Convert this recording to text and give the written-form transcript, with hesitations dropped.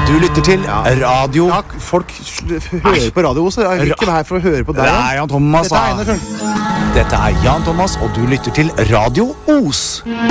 du lytter til Radio... Ja, folk hører på Radio Os. Jeg er ikke her for å høre på deg. Det er Jan Thomas. Dette er Einar, skjønner du. Dette er Jan Thomas, og du lytter til Radio Os.